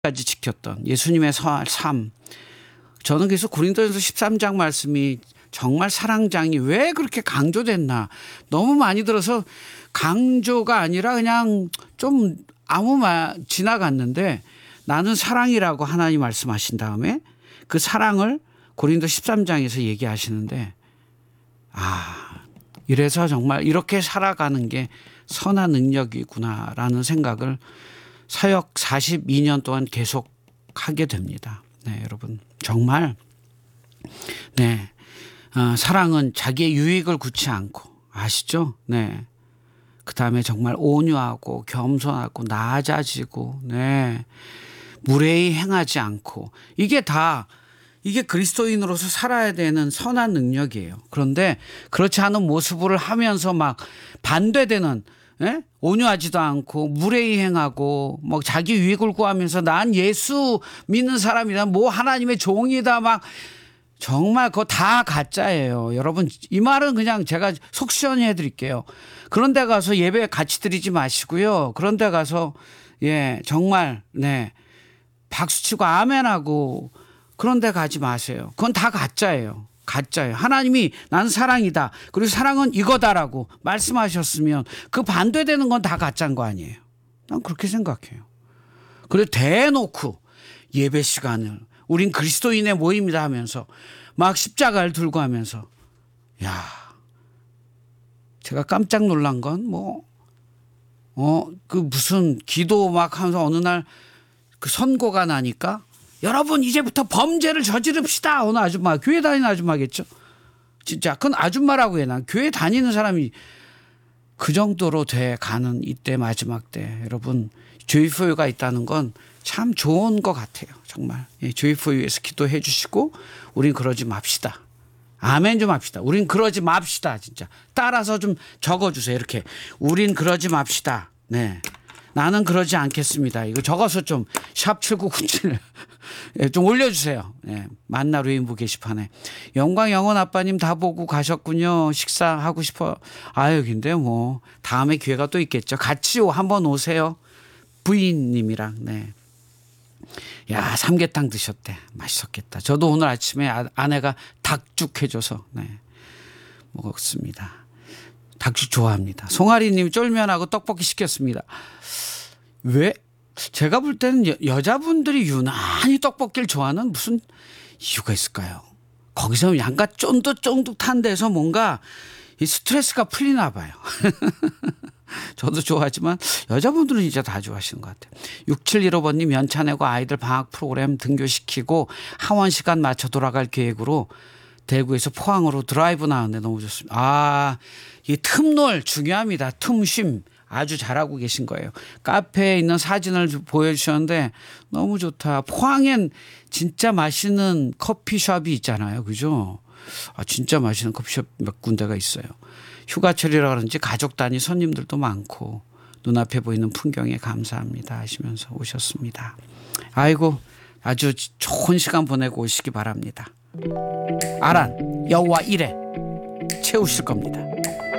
까지 지켰던 예수님의 삶. 저는 그래서 고린도전서 13장 말씀이 정말 사랑장이 왜 그렇게 강조됐나. 너무 많이 들어서 강조가 아니라 그냥 좀 아무 말 지나갔는데 나는 사랑이라고 하나님 말씀하신 다음에 그 사랑을 고린도 13장에서 얘기하시는데 이래서 정말 이렇게 살아가는 게 선한 능력이구나라는 생각을 사역 42년 동안 계속 하게 됩니다. 네, 여러분 정말 네, 사랑은 자기의 유익을 굳지 않고 아시죠? 네, 그 다음에 정말 온유하고 겸손하고 낮아지고 네, 무례히 행하지 않고 이게 그리스도인으로서 살아야 되는 선한 능력이에요. 그런데 그렇지 않은 모습을 하면서 막 반대되는 온유하지도 않고 무례히 행하고 뭐 자기 유익을 구하면서 난 예수 믿는 사람이다 뭐 하나님의 종이다 막 정말 그거 다 가짜예요. 여러분 이 말은 그냥 제가 속 시원히 해드릴게요. 그런 데 가서 예배 같이 드리지 마시고요. 그런 데 가서 정말 박수치고 아멘하고 그런 데 가지 마세요. 그건 다 가짜예요. 가짜예요. 하나님이 난 사랑이다. 그리고 사랑은 이거다라고 말씀하셨으면 그 반대되는 건 다 가짜인 거 아니에요. 난 그렇게 생각해요. 그리고 대놓고 예배 시간을 우린 그리스도인의 모임이다 하면서 막 십자가를 들고 하면서 제가 깜짝 놀란 건 그 무슨 기도 막 하면서 어느 날 그 선고가 나니까 여러분 이제부터 범죄를 저지릅시다. 어느 아줌마 교회 다니는 아줌마겠죠. 진짜 그건 아줌마라고 해. 난 교회 다니는 사람이 그 정도로 돼 가는 이때 마지막 때 여러분 조이포유가 있다는 건 참 좋은 것 같아요. 정말 조이포유에서 기도해 주시고 우린 그러지 맙시다. 아멘 좀 합시다. 우린 그러지 맙시다. 진짜 따라서 좀 적어주세요. 이렇게 우린 그러지 맙시다. 네. 나는 그러지 않겠습니다. 이거 적어서 좀 샵 7997 좀 올려주세요. 만나 루인부 게시판에. 영광 영원 아빠님 다 보고 가셨군요. 식사하고 싶어. 근데 뭐 다음에 기회가 또 있겠죠. 같이 한번 오세요. 부인님이랑. 삼계탕 드셨대. 맛있었겠다. 저도 오늘 아침에 아내가 닭죽 해줘서 먹었습니다. 닭죽 좋아합니다. 송아리님 쫄면하고 떡볶이 시켰습니다. 왜? 제가 볼 때는 여자분들이 유난히 떡볶이를 좋아하는 무슨 이유가 있을까요? 거기서 약간 쫀득쫀득한 데서 뭔가 이 스트레스가 풀리나 봐요. 저도 좋아하지만 여자분들은 진짜 다 좋아하시는 것 같아요. 6715번님 연차 내고 아이들 방학 프로그램 등교시키고 하원 시간 맞춰 돌아갈 계획으로 대구에서 포항으로 드라이브 나왔는데 너무 좋습니다. 이 틈놀 중요합니다. 틈쉼 아주 잘하고 계신 거예요. 카페에 있는 사진을 보여주셨는데 너무 좋다. 포항엔 진짜 맛있는 커피숍이 있잖아요. 그죠? 진짜 맛있는 커피숍 몇 군데가 있어요. 휴가철이라 그런지 가족 단위 손님들도 많고 눈앞에 보이는 풍경에 감사합니다 하시면서 오셨습니다. 아주 좋은 시간 보내고 오시기 바랍니다. 아란 여호와 이레 채우실 겁니다.